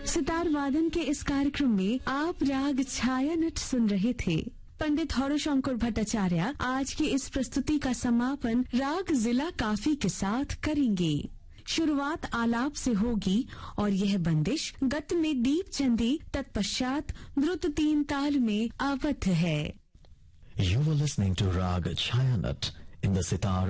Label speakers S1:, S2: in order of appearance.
S1: सितार वादन के इस कार्यक्रम में आप राग छाया नट सुन रहे थे। पंडित हौरशंकर भट्टाचार्य आज की इस प्रस्तुति का समापन राग जिला काफी के साथ करेंगे। शुरुआत आलाप से होगी और यह बंदिश गत में दीप चंदी, तत्पश्चात द्रुत 3 ताल में आबद्ध है।
S2: You were listening to Rag Chayanat in the sitar